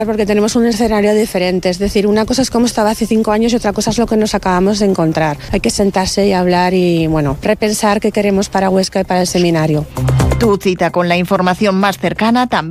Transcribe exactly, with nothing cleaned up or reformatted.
Porque tenemos un escenario diferente, es decir, una cosa es cómo estaba hace cinco años y otra cosa es lo que nos acabamos de encontrar. Hay que sentarse y hablar y, bueno, repensar qué queremos para Huesca y para el seminario. Tu cita con la información más cercana también